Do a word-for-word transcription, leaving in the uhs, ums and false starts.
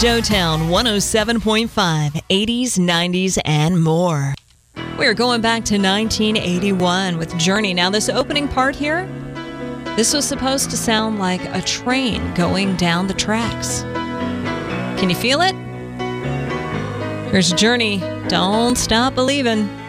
Joetown one oh seven point five, eighties, nineties, and more. We're going back to nineteen eighty-one with Journey. Now, this opening part here, this was supposed to sound like a train going down the tracks. Can you feel it? Here's Journey, Don't Stop Believin'.